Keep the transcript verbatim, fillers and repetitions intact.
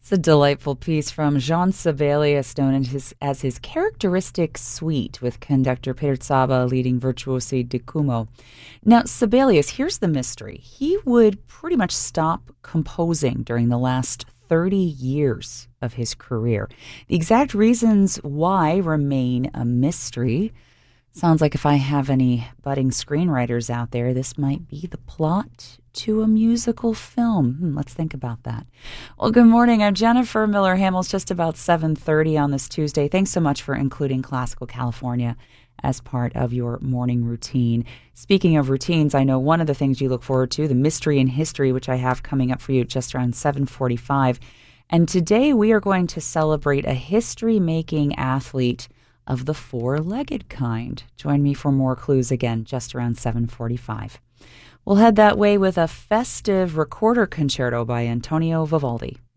It's a delightful piece from Jean Sibelius, known as his, as his characteristic suite, with conductor Peter Szaba leading Virtuosi di Cuomo. Now, Sibelius, here's the mystery. He would pretty much stop composing during the last thirty years of his career. The exact reasons why remain a mystery. Sounds like if I have any budding screenwriters out there, this might be the plot to a musical film. Hmm, let's think about that. Well, good morning. I'm Jennifer Miller Hamels, just about seven thirty on this Tuesday. Thanks so much for including Classical California as part of your morning routine. Speaking of routines, I know one of the things you look forward to, the Mystery in History, which I have coming up for you just around seven forty-five. And today we are going to celebrate a history-making athlete of the four-legged kind. Join me for more clues again just around seven forty-five. We'll head that way with a festive recorder concerto by Antonio Vivaldi.